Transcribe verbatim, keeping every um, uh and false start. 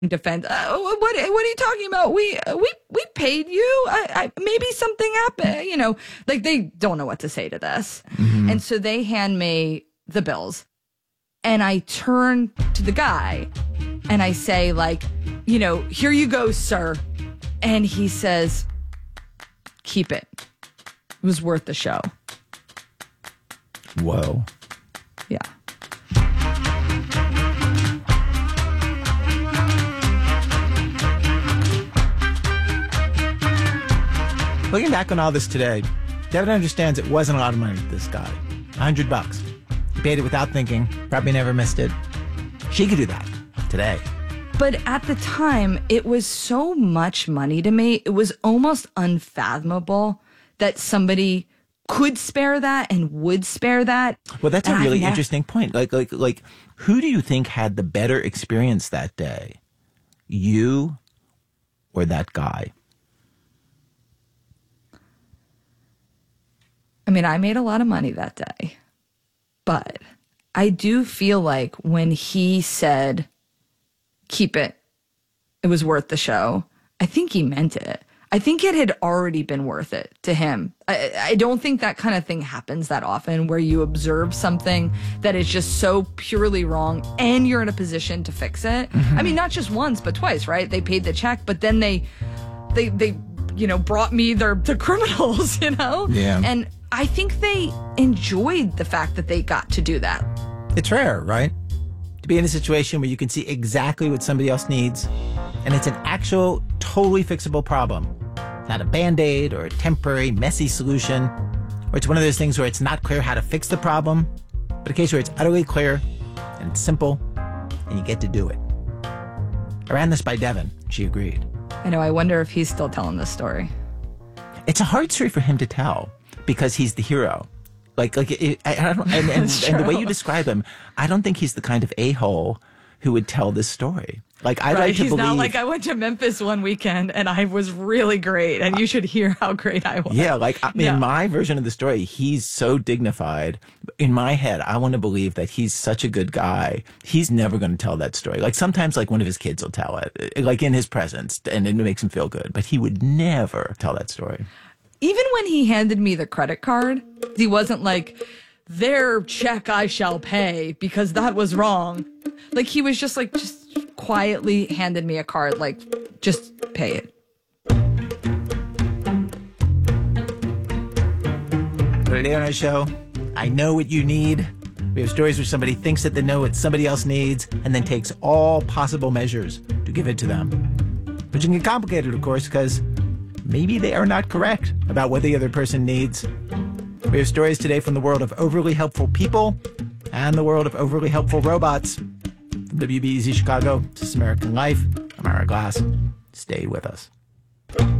defense. Uh, what what are you talking about? We uh, we we paid you. I, I, maybe something happened. You know, like they don't know what to say to this, mm-hmm. and so they hand me the bills, and I turn to the guy, and I say, like, you know, here you go, sir, and he says, keep it. It was worth the show. Whoa. Yeah. Looking back on all this today, Devin understands it wasn't a lot of money to this guy. A hundred bucks. He paid it without thinking, probably never missed it. She could do that today. But at the time, it was so much money to me. It was almost unfathomable that somebody could spare that and would spare that. Well, that's a really never- interesting point. Like, like, like, who do you think had the better experience that day? You or that guy? I mean, I made a lot of money that day, but I do feel like when he said, keep it, it was worth the show, I think he meant it. I think it had already been worth it to him. I, I don't think that kind of thing happens that often where you observe something that is just so purely wrong and you're in a position to fix it. Mm-hmm. I mean, not just once, but twice, right? They paid the check, but then they, they, they, you know, brought me their, the criminals, you know? Yeah. And I think they enjoyed the fact that they got to do that. It's rare, right? To be in a situation where you can see exactly what somebody else needs, and it's an actual, totally fixable problem. It's not a Band-Aid or a temporary, messy solution, or it's one of those things where it's not clear how to fix the problem, but a case where it's utterly clear and it's simple, and you get to do it. I ran this by Devin. She agreed. I know. I wonder if he's still telling this story. It's a hard story for him to tell because he's the hero. Like, like, it, I, I don't, and, and, and the way you describe him, I don't think he's the kind of a-hole who would tell this story. Like, I'd right, like to he's believe. Not like I went to Memphis one weekend and I was really great, and you should hear how great I was. Yeah, like I mean, yeah. in my version of the story, he's so dignified. In my head, I want to believe that he's such a good guy. He's never going to tell that story. Like sometimes, like one of his kids will tell it, like in his presence, and it makes him feel good. But he would never tell that story. Even when he handed me the credit card, he wasn't like, their check I shall pay because that was wrong. Like he was just like, just quietly handed me a card, like, just pay it. Today on our show, I know what you need. We have stories where somebody thinks that they know what somebody else needs and then takes all possible measures to give it to them. Which can get complicated, of course, because maybe they are not correct about what the other person needs. We have stories today from the world of overly helpful people and the world of overly helpful robots. From W B E Z Chicago, This is American Life. I'm Ira Glass. Stay with us.